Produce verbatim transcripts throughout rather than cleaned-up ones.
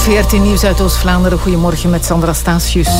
V R T Nieuws uit Oost-Vlaanderen. Goedemorgen met Sandra Statius.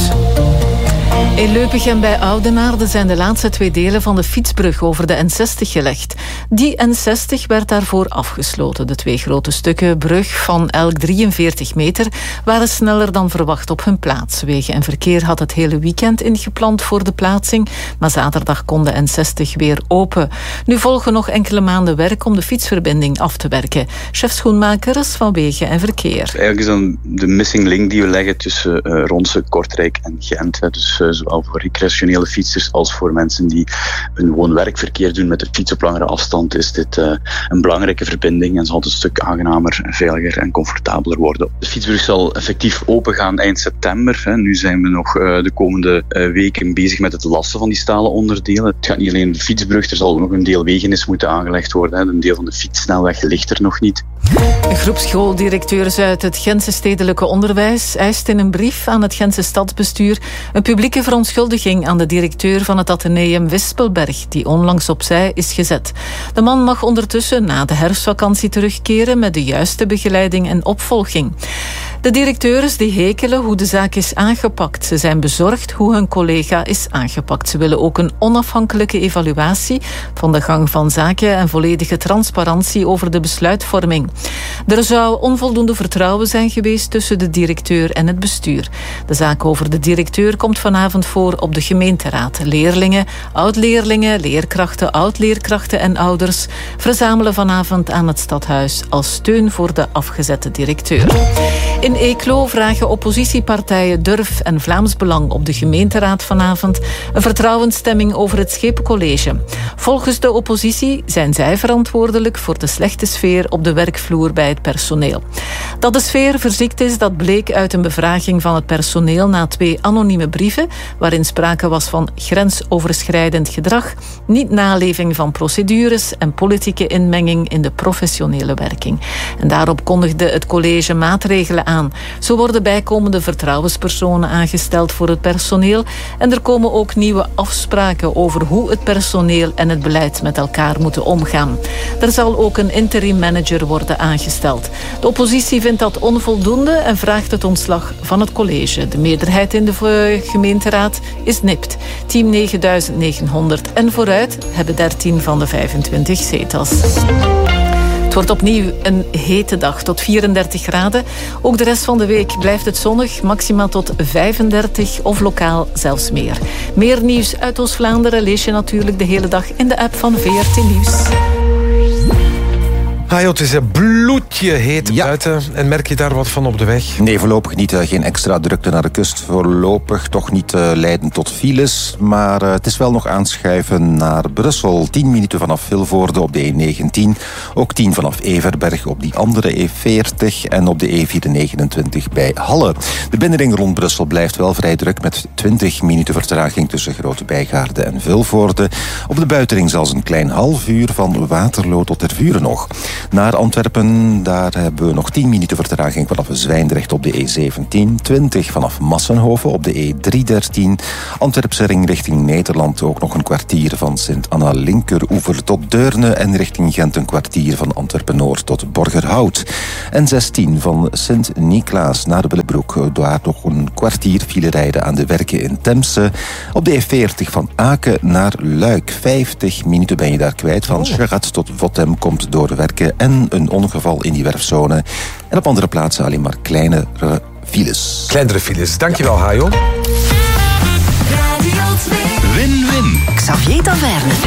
In Leupegem bij Oudenaarde zijn de laatste twee delen van de fietsbrug over de N zestig gelegd. Die N zestig werd daarvoor afgesloten. De twee grote stukken brug van elk drieënveertig meter waren sneller dan verwacht op hun plaats. Wegen en Verkeer had het hele weekend ingepland voor de plaatsing, maar zaterdag kon de N zestig weer open. Nu volgen nog enkele maanden werk om de fietsverbinding af te werken. Chef Schoenmakers van Wegen en Verkeer. Eigenlijk is dan de missing link die we leggen tussen uh, Ronse, Kortrijk en Gent. Hè. Dus uh, zowel voor recreationele fietsers als voor mensen die hun woon-werkverkeer doen met de fiets op langere afstand is dit uh, een belangrijke verbinding en zal het een stuk aangenamer, veiliger en comfortabeler worden. De fietsbrug zal effectief opengaan eind september. Hè. Nu zijn we nog uh, de komende uh, weken bezig met het lassen van die stalen onderdelen. Het gaat niet alleen om de fietsbrug, er zal ook nog een deel wegenis moeten aangelegd worden. Hè. Een deel van de fietssnelweg ligt er nog niet. Een groep schooldirecteurs uit het Gentse stedelijke onderwijs eist in een brief aan het Gentse stadsbestuur een publieke verontschuldiging aan de directeur van het Atheneum Wispelberg, die onlangs opzij is gezet. De man mag ondertussen na de herfstvakantie terugkeren met de juiste begeleiding en opvolging. De directeurs die hekelen hoe de zaak is aangepakt. Ze zijn bezorgd hoe hun collega is aangepakt. Ze willen ook een onafhankelijke evaluatie van de gang van zaken en volledige transparantie over de besluitvorming. Er zou onvoldoende vertrouwen zijn geweest tussen de directeur en het bestuur. De zaak over de directeur komt vanavond voor op de gemeenteraad. Leerlingen, oud-leerlingen, leerkrachten, oud-leerkrachten en ouders verzamelen vanavond aan het stadhuis als steun voor de afgezette directeur. In Eeklo vragen oppositiepartijen Durf en Vlaams Belang op de gemeenteraad vanavond een vertrouwensstemming over het Schepencollege. Volgens de oppositie zijn zij verantwoordelijk voor de slechte sfeer op de werkvloer bij het personeel. Dat de sfeer verziekt is, dat bleek uit een bevraging van het personeel na twee anonieme brieven, waarin sprake was van grensoverschrijdend gedrag, niet naleving van procedures en politieke inmenging in de professionele werking. En daarop kondigde het college maatregelen aan. Zo worden bijkomende vertrouwenspersonen aangesteld voor het personeel en er komen ook nieuwe afspraken over hoe het personeel en het beleid met elkaar moeten omgaan. Er zal ook een interim manager worden aangesteld. De oppositie vindt dat onvoldoende en vraagt het ontslag van het college. De meerderheid in de gemeenteraad is nipt. Team negenduizend negenhonderd en vooruit hebben dertien van de vijfentwintig zetels. Het wordt opnieuw een hete dag, tot vierendertig graden. Ook de rest van de week blijft het zonnig, maximaal tot vijfendertig of lokaal zelfs meer. Meer nieuws uit Oost-Vlaanderen lees je natuurlijk de hele dag in de app van V R T Nieuws. Ah, joh, het is een bloedje heet ja. buiten. En merk je daar wat van op de weg? Nee, voorlopig niet. Uh, geen extra drukte naar de kust. Voorlopig toch niet uh, leiden tot files. Maar uh, het is wel nog aanschuiven naar Brussel. tien minuten vanaf Vilvoorde op de E negentien. Ook tien vanaf Everberg op die andere E veertig. En op de E vierhonderdnegenentwintig bij Halle. De binnenring rond Brussel blijft wel vrij druk met twintig minuten vertraging tussen Grote Bijgaarde en Vilvoorde. Op de buitenring zelfs een klein half uur van Waterloo tot Tervuren nog. Naar Antwerpen, daar hebben we nog tien minuten vertraging vanaf Zwijndrecht op de E zeventien. twintig vanaf Massenhoven op de E driehonderddertien. Antwerpse ring richting Nederland ook nog een kwartier van Sint-Anna Linkeroever tot Deurne. En richting Gent een kwartier van Antwerpen-Noord tot Borgerhout. En zestien van Sint-Niklaas naar Willebroek. Daar nog een kwartier file rijden aan de werken in Temse. Op de E veertig van Aken naar Luik. vijftig minuten ben je daar kwijt. Van Scherrat tot Votem komt door de werken. En een ongeval in die werfzone. En op andere plaatsen alleen maar kleinere files. Kleinere files. Dankjewel, Hajo. Win-win. Xavier Taverne.